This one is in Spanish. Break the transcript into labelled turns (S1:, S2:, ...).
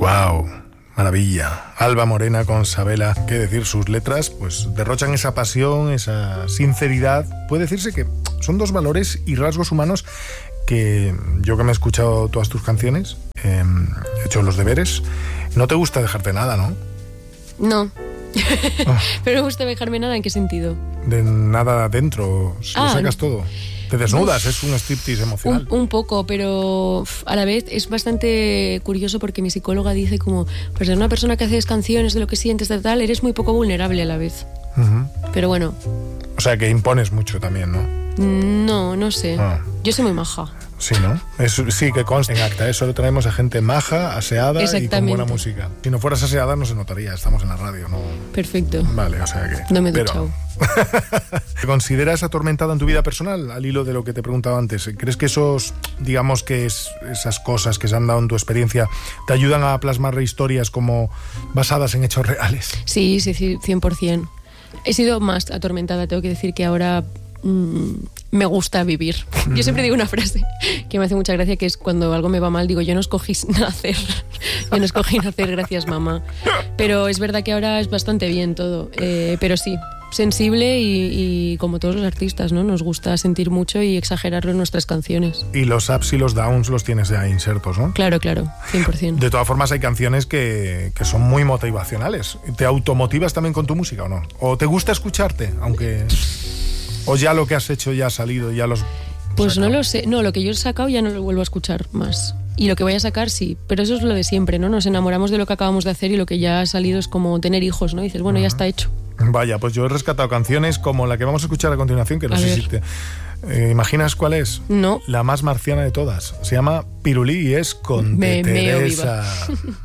S1: Wow, maravilla. Alba Morena con Sabela, qué decir, sus letras pues derrochan esa pasión, esa sinceridad. Puede decirse que son dos valores y rasgos humanos que yo, que me he escuchado todas tus canciones, he hecho los deberes, no te gusta dejarte nada, ¿no?
S2: No. Pero no me gusta dejarme nada, ¿en qué sentido?
S1: De nada adentro, lo sacas todo. Te desnudas, es un striptease emocional.
S2: Un poco, pero a la vez es bastante curioso porque mi psicóloga dice como, pues de una persona que haces canciones de lo que sientes, de tal, eres muy poco vulnerable a la vez. Uh-huh. Pero bueno.
S1: O sea que impones mucho también, ¿no?
S2: No sé. Yo soy muy maja.
S1: Sí, ¿no? Sí, que consta en acta. Solo traemos a gente maja, aseada y con buena música. Si no fueras aseada no se notaría, estamos en la radio, ¿no?
S2: Perfecto.
S1: Vale, o sea que...
S2: No me he duchado.
S1: ¿Te consideras atormentada en tu vida personal? Al hilo de lo que te he preguntado antes, ¿crees que digamos que esas cosas que se han dado en tu experiencia te ayudan a plasmar historias como basadas en hechos reales?
S2: Sí, 100%. He sido más atormentada, tengo que decir que ahora... me gusta vivir. Yo siempre digo una frase que me hace mucha gracia, que es cuando algo me va mal, digo, yo no escogí nacer, gracias mamá. Pero es verdad que ahora es bastante bien todo, pero sí, sensible y como todos los artistas, ¿no? Nos gusta sentir mucho y exagerarlo en nuestras canciones.
S1: Y los ups y los downs los tienes ya insertos, ¿no?
S2: Claro, 100%.
S1: De todas formas hay canciones que son muy motivacionales. ¿Te automotivas también con tu música o no? ¿O te gusta escucharte, aunque... ¿O ya lo que has hecho ya ha salido, ya los...
S2: Pues
S1: sacado?
S2: No lo sé. No, lo que yo he sacado ya no lo vuelvo a escuchar más. Y lo que voy a sacar sí. Pero eso es lo de siempre, ¿no? Nos enamoramos de lo que acabamos de hacer y lo que ya ha salido es como tener hijos, ¿no? Y dices, bueno, ya está hecho.
S1: Vaya, pues yo he rescatado canciones como la que vamos a escuchar a continuación, que no sé si te... ¿Imaginas cuál es?
S2: No.
S1: La más marciana de todas. Se llama Pirulí y es con Teresa.